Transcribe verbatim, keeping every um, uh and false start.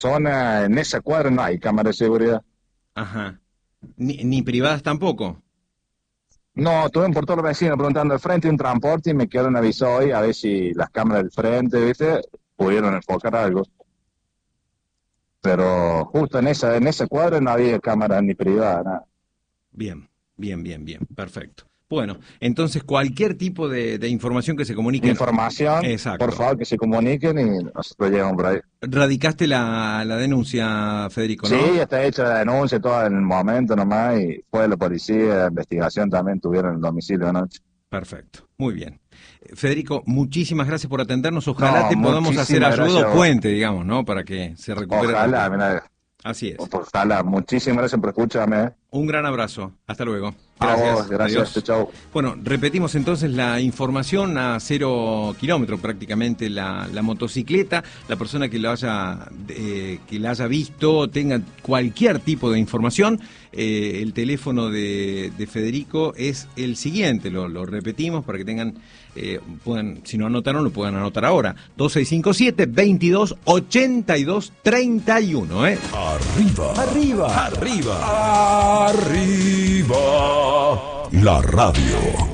zona, en esa cuadra no hay cámara de seguridad. Ajá. Ni, ni privadas tampoco. No, estuve por todos los vecinos preguntando, al frente de un transporte y me quedaron avisó hoy a ver si las cámaras del frente, ¿viste? Pudieron enfocar algo. Pero justo en esa, en esa cuadra no había cámara ni privada, nada. Bien, bien, bien, bien, perfecto. Bueno, entonces cualquier tipo de, de información que se comunique. Información, Exacto. por favor, que se comuniquen y nosotros llegamos por ahí. Radicaste la, la denuncia, Federico, ¿no? Sí, está hecha la denuncia, todo en el momento nomás, y fue la policía, la investigación también tuvieron el domicilio anoche. Perfecto, muy bien. Federico, muchísimas gracias por atendernos. Ojalá No, te podamos hacer ayuda o puente, vos. digamos, ¿no? Para que se recupere. Ojalá, mira. Así es. Ojalá, muchísimas gracias por escucharme. Un gran abrazo. Hasta luego. Gracias. A vos, gracias. Chau. Bueno, repetimos entonces la información a cero kilómetros prácticamente la, la motocicleta. La persona que lo haya eh, que la haya visto, tenga cualquier tipo de información, eh, el teléfono de, de Federico es el siguiente. Lo, lo repetimos para que tengan, eh, puedan, si no anotaron, lo puedan anotar ahora. dos seis cinco siete, veintidós, ochenta y dos, treinta y uno, ¿eh? Arriba, arriba, arriba, arriba. La radio.